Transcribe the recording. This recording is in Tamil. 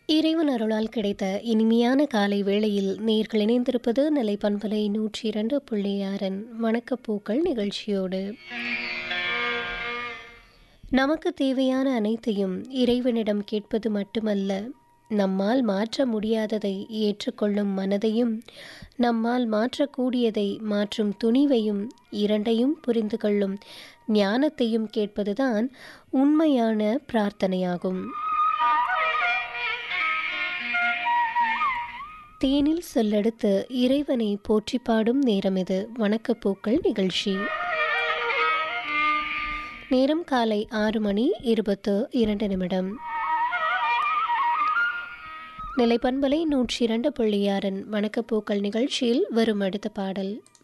இறைவன் அருளால் கிடைத்த இனிமையான காலை வேளையில் நேர்கள் இணைந்திருப்பது நிலை பண்பலை 102.6 வணக்கப்பூக்கள் நிகழ்ச்சியோடு. நமக்கு தேவையான அனைத்தையும் இறைவனிடம் கேட்பது மட்டுமல்ல, நம்மால் மாற்ற முடியாததை ஏற்றுக்கொள்ளும் மனதையும், நம்மால் மாற்றக்கூடியதை மாற்றும் துணிவையும், இரண்டையும் புரிந்து கொள்ளும் ஞானத்தையும் கேட்பதுதான் உண்மையான பிரார்த்தனையாகும். தேனில் சொல்லெடுத்து இறைவனை போற்றி பாடும் நேரம் இது. வணக்கப்பூக்கள் நிகழ்ச்சி. நேரம் காலை 6:22. நிலைப்பண்பலை 102.6 வணக்கப்பூக்கள் நிகழ்ச்சியில் வரும் அடுத்த பாடல்